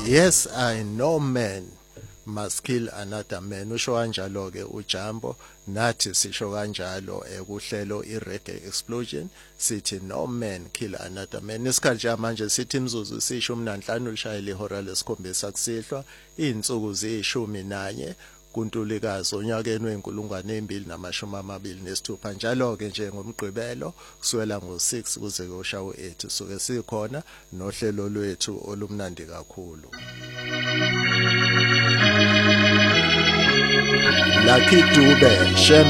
Yes, I know man must kill another man. Usho kanjalo ke uJambo, nathi sisho kanjalo kuhlelo iReggae Explosion sithi no man kill another man. Isikhathi manje sithi imzuzu sisho 15 lishayile ihora lesikhombisa kusihlwa izinsuku ziyishumi kuNtulikazi onyakeni we-2026 njalo ke nje ngomgqibelo kuswela ngo6 kuze kuyoshawa u8 suke sikhona nohlelo lwethu olumnandi kakhulu. Lucky Dube, Shem